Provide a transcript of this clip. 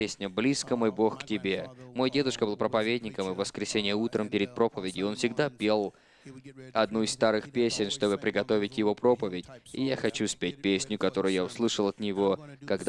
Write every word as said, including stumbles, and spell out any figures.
Песня «Близко, мой Бог, к тебе». Мой дедушка был проповедником, и в воскресенье утром перед проповедью он всегда пел одну из старых песен, чтобы приготовить его проповедь. И я хочу спеть песню, которую я услышал от него, когда